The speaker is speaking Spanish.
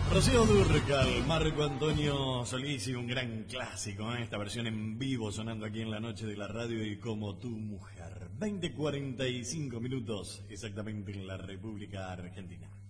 Rocío Dúrcal, Marco Antonio Solís y un gran clásico, esta versión en vivo sonando aquí en la noche de la radio y Como tu mujer. 20:45 minutos exactamente en la República Argentina.